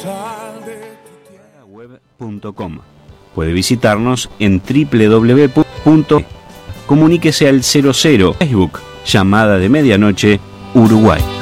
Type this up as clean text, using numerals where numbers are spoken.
web.com. Puede visitarnos en www. Comuníquese al 00 Facebook, llamada de medianoche, Uruguay.